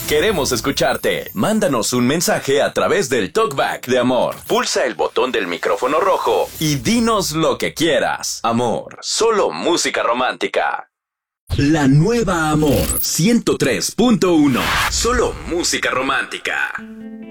Queremos escucharte. Mándanos un mensaje a través del Talkback de Amor. Pulsa el botón del micrófono rojo y dinos lo que quieras. Amor, solo música romántica. La nueva Amor 103.1. Solo música romántica.